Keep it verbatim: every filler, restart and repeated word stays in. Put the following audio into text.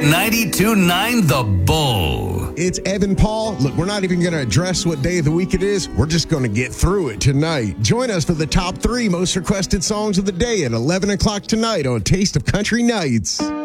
ninety-two point nine The Bull. It's Evan Paul. Look, we're not even going to address what day of the week it is. We're just going to get through it tonight. Join us for the top three most requested songs of the day at eleven o'clock tonight on Taste of Country Nights.